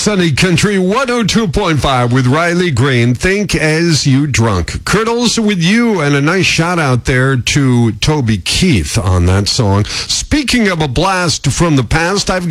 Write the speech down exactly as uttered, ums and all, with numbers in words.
Sunny Country one oh two point five with Riley Green. Think as you drunk. Curdles with you, and a nice shout out there to Toby Keith on that song. Speaking of a blast from the past, I've